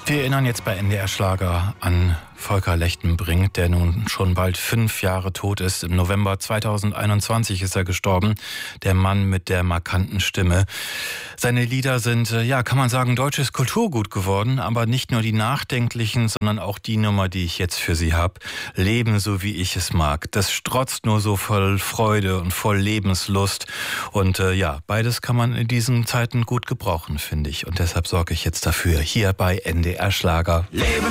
Wir erinnern jetzt bei NDR Schlager an Volker Lechtenbrink, der nun schon bald 5 Jahre tot ist. Im November 2021 ist er gestorben. Der Mann mit der markanten Stimme. Seine Lieder sind, kann man sagen, deutsches Kulturgut geworden. Aber nicht nur die nachdenklichen, sondern auch die Nummer, die ich jetzt für Sie habe. Leben so wie ich es mag. Das strotzt nur so voll Freude und voll Lebenslust. Und beides kann man in diesen Zeiten gut gebrauchen, finde ich. Und deshalb sorge ich jetzt dafür, hier bei NDR Schlager. Leben